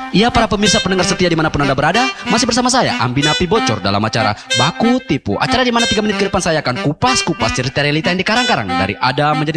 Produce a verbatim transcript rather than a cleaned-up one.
Iya para pemirsa pendengar setia dimanapun Anda berada, masih bersama saya Ambi Napi Bocor dalam acara Baku Tipu. Acara di mana tiga menit ke depan saya akan kupas-kupas cerita realita yang dikarang-karang dari Adam menjadi